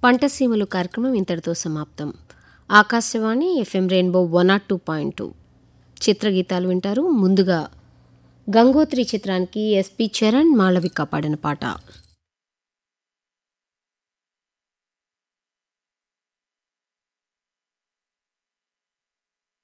పంటసీమలు కార్యక్రమం ఇంతటితో సమాప్తం. ఆకాశవాణి FM రెయిన్బో 102.2 చిత్రగీతాలు వింటారు. ముందుగా గంగోత్రి చిత్రానికి ఎస్పి చరణ్ మాళవిక పాడిన పాట.